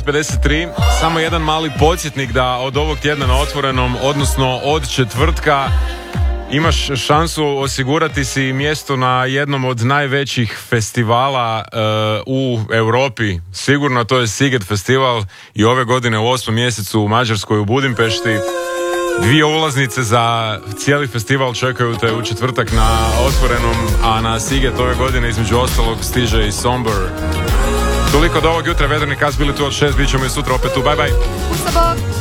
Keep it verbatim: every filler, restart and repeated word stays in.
pedeset tri. Samo jedan mali podsjetnik da od ovog tjedna na Otvorenom, odnosno od četvrtka, imaš šansu osigurati si mjesto na jednom od najvećih festivala uh, u Europi. Sigurno to je Sziget festival i ove godine u osmom mjesecu u Mađarskoj u Budimpešti. Dvije ulaznice za cijeli festival čekaju te u četvrtak na Otvorenom, a na Sziget ove godine između ostalog stiže i Sombor. Toliko do ovog jutra, Vedrni Kas bili tu od šest, bit ćemo i sutra opet tu, bye bye.